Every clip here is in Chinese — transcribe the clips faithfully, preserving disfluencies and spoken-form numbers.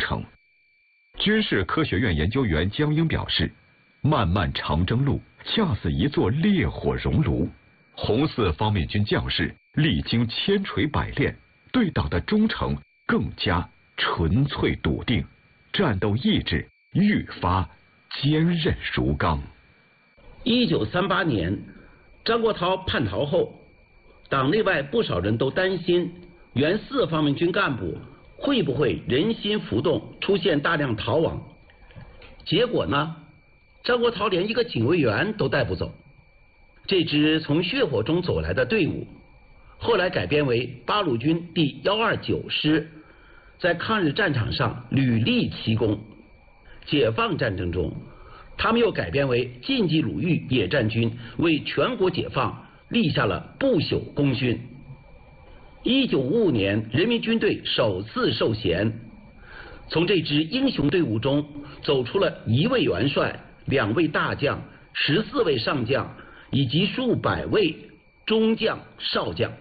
城。军事科学院研究员江英表示，漫漫长征路恰似一座烈火熔炉，红四方面军将士历经千锤百炼，对党的忠诚更加纯粹笃定，战斗意志愈发坚韧如钢。 一九三八年，张国焘叛逃后，党内外不少人都担心原四方面军干部会不会人心浮动，出现大量逃亡。结果呢，张国焘连一个警卫员都带不走。这支从血火中走来的队伍，后来改编为八路军第一二九师，在抗日战场上屡立奇功。解放战争中，他们又改编为晋冀鲁豫野战军，为全国解放立下了不朽功勋。一九五五年，人民军队首次授衔，从这支英雄队伍中走出了一位元帅、两位大将、十四位上将以及数百位中将、少将。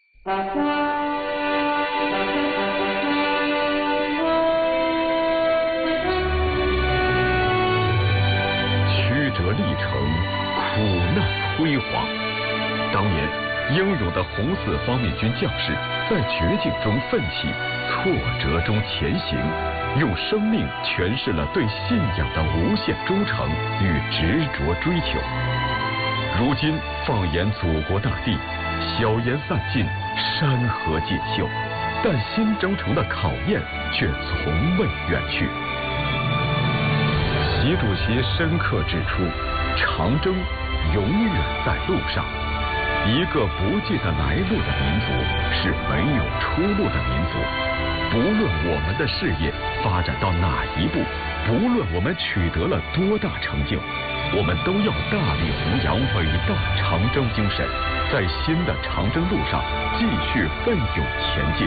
曲折历程，苦难辉煌。当年英勇的红四方面军将士在绝境中奋起，挫折中前行，用生命诠释了对信仰的无限忠诚与执着追求。如今放眼祖国大地，硝烟散尽，山河锦绣，但新征程的考验却从未远去。习主席深刻指出，长征永远在路上。一个不记得来路的民族是没有出路的民族。不论我们的事业发展到哪一步，不论我们取得了多大成就，我们都要大力弘扬伟大长征精神，在新的长征路上继续奋勇前进。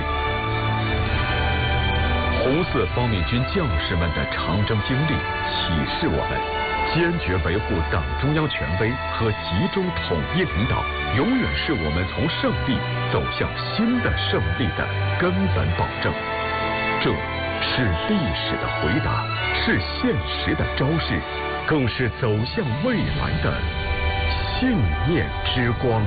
红四方面军将士们的长征经历启示我们，坚决维护党中央权威和集中统一领导，永远是我们从胜利走向新的胜利的根本保证。这是历史的回答，是现实的昭示，更是走向未来的信念之光。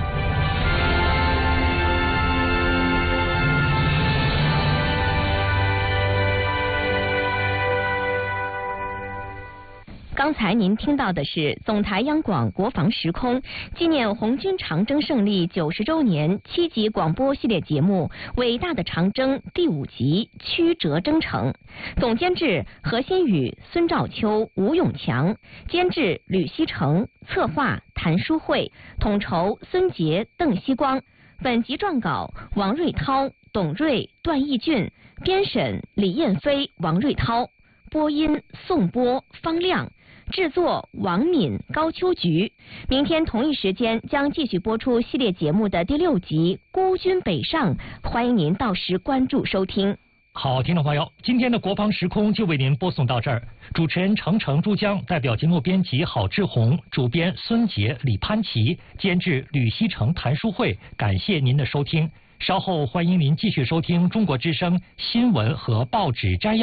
刚才您听到的是总台央广国防时空纪念红军长征胜利九十周年七集广播系列节目《伟大的长征》第五集《曲折征程》，总监制何新宇、孙兆秋、吴永强，监制吕锡成，策划谭书慧，统筹孙杰、邓希光。本集撰稿王瑞涛、董瑞、段义俊，编审李燕飞、王瑞涛，播音宋波、方亮。制作王敏、高秋菊。明天同一时间将继续播出系列节目的第六集《孤军北上》，欢迎您到时关注收听。 好，听众朋友，今天的国防时空就为您播送到这儿。主持人程程、珠江，代表节目编辑郝志红，主编孙杰、李潘琪，监制吕锡成、谭书慧，感谢您的收听。稍后欢迎您继续收听中国之声新闻和报纸摘要。